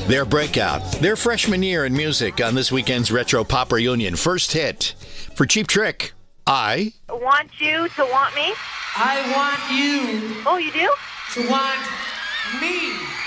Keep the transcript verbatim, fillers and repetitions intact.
Their breakout, their freshman year in music on this weekend's Retro Pop Reunion. First hit for Cheap Trick, I Want You to Want Me. I want you Oh, you do? to want me.